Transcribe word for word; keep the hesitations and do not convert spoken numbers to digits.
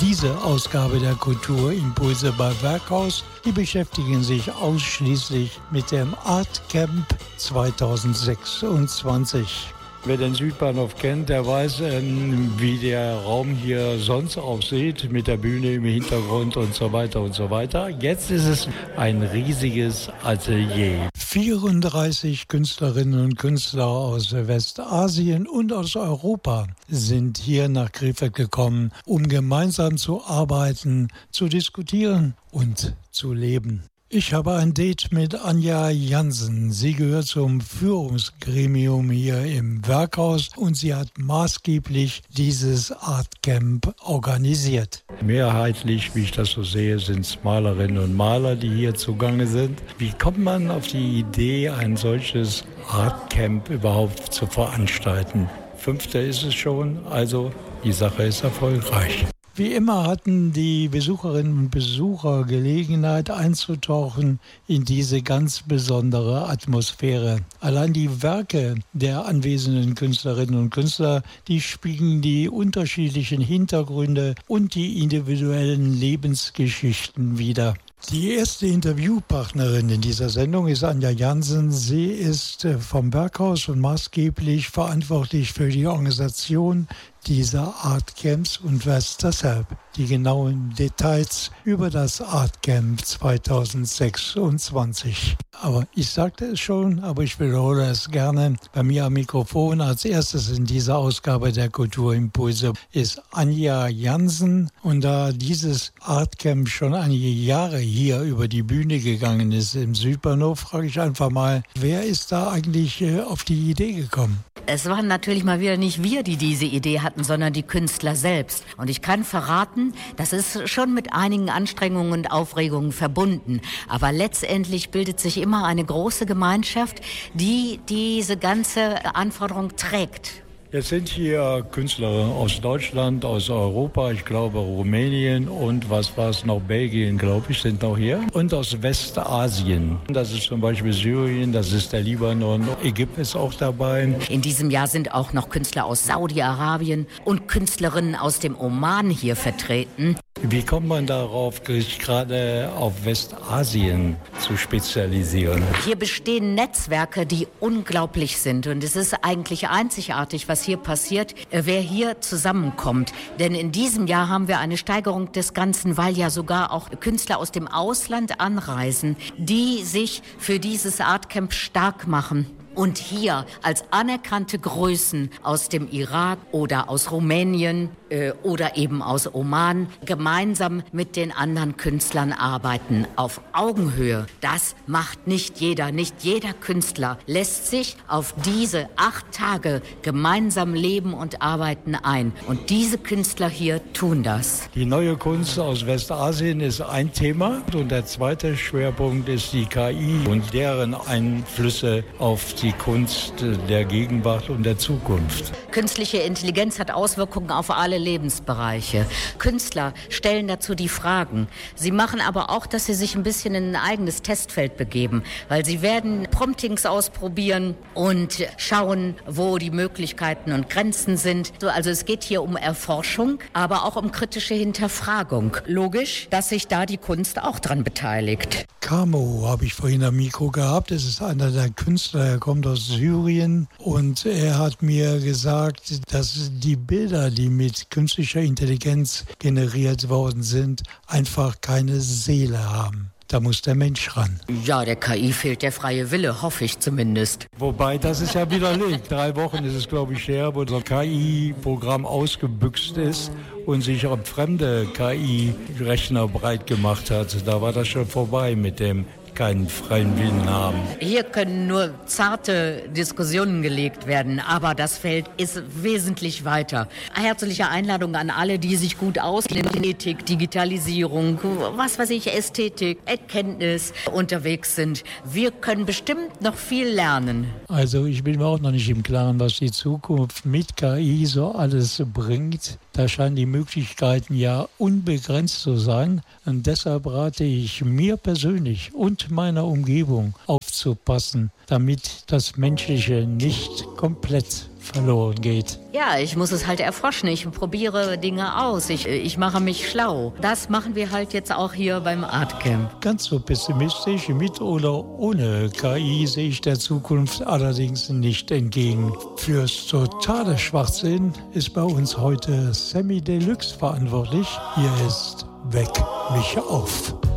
Diese Ausgabe der Kulturimpulse bei Werkhaus, die beschäftigen sich ausschließlich mit dem Art Camp zwanzig sechsundzwanzig. Wer den Südbahnhof kennt, der weiß, wie der Raum hier sonst aussieht, mit der Bühne im Hintergrund und so weiter und so weiter. Jetzt ist es ein riesiges Atelier. vierunddreißig Künstlerinnen und Künstler aus Westasien und aus Europa sind hier nach Krefeld gekommen, um gemeinsam zu arbeiten, zu diskutieren und zu leben. Ich habe ein Date mit Anja Jansen. Sie gehört zum Führungsgremium hier im Werkhaus und sie hat maßgeblich dieses Art Camp organisiert. Mehrheitlich, wie ich das so sehe, sind es Malerinnen und Maler, die hier zugange sind. Wie kommt man auf die Idee, ein solches Art Camp überhaupt zu veranstalten? Fünfte ist es schon, also die Sache ist erfolgreich. Wie immer hatten die Besucherinnen und Besucher Gelegenheit einzutauchen in diese ganz besondere Atmosphäre. Allein die Werke der anwesenden Künstlerinnen und Künstler, die spiegeln die unterschiedlichen Hintergründe und die individuellen Lebensgeschichten wider. Die erste Interviewpartnerin in dieser Sendung ist Anja Jansen. Sie ist vom Werkhaus und maßgeblich verantwortlich für die Organisation dieser Art Camps und weiß deshalb die genauen Details über das Art Camp zwanzig sechsundzwanzig. Aber ich sagte es schon, aber ich wiederhole es gerne. Bei mir am Mikrofon als erstes in dieser Ausgabe der Kulturimpulse ist Anja Jansen. Und da dieses Art Camp schon einige Jahre hier über die Bühne gegangen ist im Südbahnhof, frage ich einfach mal, wer ist da eigentlich äh, auf die Idee gekommen? Es waren natürlich mal wieder nicht wir, die diese Idee hatten, sondern die Künstler selbst. Und ich kann verraten, das ist schon mit einigen Anstrengungen und Aufregungen verbunden. Aber letztendlich bildet sich immer eine große Gemeinschaft, die diese ganze Anforderung trägt. Jetzt sind hier Künstler aus Deutschland, aus Europa, ich glaube Rumänien und was war es noch, Belgien, glaube ich, sind noch hier. Und aus Westasien. Das ist zum Beispiel Syrien, das ist der Libanon, Ägypten ist auch dabei. In diesem Jahr sind auch noch Künstler aus Saudi-Arabien und Künstlerinnen aus dem Oman hier vertreten. Wie kommt man darauf, sich gerade auf Westasien zu spezialisieren? Hier bestehen Netzwerke, die unglaublich sind. Und es ist eigentlich einzigartig, was hier passiert, wer hier zusammenkommt. Denn in diesem Jahr haben wir eine Steigerung des Ganzen, weil ja sogar auch Künstler aus dem Ausland anreisen, die sich für dieses Art Camp stark machen. Und hier als anerkannte Größen aus dem Irak oder aus Rumänien äh, oder eben aus Oman gemeinsam mit den anderen Künstlern arbeiten auf Augenhöhe. Das macht nicht jeder. Nicht jeder Künstler lässt sich auf diese acht Tage gemeinsam leben und arbeiten ein. Und diese Künstler hier tun das. Die neue Kunst aus Westasien ist ein Thema. Und der zweite Schwerpunkt ist die K I und deren Einflüsse auf die die Kunst der Gegenwart und der Zukunft. Künstliche Intelligenz hat Auswirkungen auf alle Lebensbereiche. Künstler stellen dazu die Fragen. Sie machen aber auch, dass sie sich ein bisschen in ein eigenes Testfeld begeben, weil sie werden Promptings ausprobieren und schauen, wo die Möglichkeiten und Grenzen sind. Also es geht hier um Erforschung, aber auch um kritische Hinterfragung. Logisch, dass sich da die Kunst auch dran beteiligt. Camo habe ich vorhin am Mikro gehabt. Es ist einer der Künstler, er kommt aus Syrien und er hat mir gesagt, dass die Bilder, die mit künstlicher Intelligenz generiert worden sind, einfach keine Seele haben. Da muss der Mensch ran. Ja, der K I fehlt der freie Wille, hoffe ich zumindest. Wobei, das ist ja widerlegt. Drei Wochen ist es, glaube ich, her, wo unser K I-Programm ausgebüxt ist und sich auf fremde K I-Rechner breit gemacht hat. Da war das schon vorbei mit dem keinen freien Willen haben. Hier können nur zarte Diskussionen gelegt werden, aber das Feld ist wesentlich weiter. Herzliche Einladung an alle, die sich gut auskennen in Ethik, Digitalisierung, was weiß ich, Ästhetik, Erkenntnis unterwegs sind. Wir können bestimmt noch viel lernen. Also ich bin mir auch noch nicht im Klaren, was die Zukunft mit K I so alles bringt. Da scheinen die Möglichkeiten ja unbegrenzt zu sein. Und deshalb rate ich mir persönlich und meiner Umgebung aufzupassen, damit das Menschliche nicht komplett verloren geht. Ja, ich muss es halt erforschen. Ich probiere Dinge aus. Ich, ich mache mich schlau. Das machen wir halt jetzt auch hier beim Artcamp. Ganz so pessimistisch mit oder ohne K I sehe ich der Zukunft allerdings nicht entgegen. Fürs totale Schwachsinn ist bei uns heute Sammy Deluxe verantwortlich. Hier ist Weck mich auf.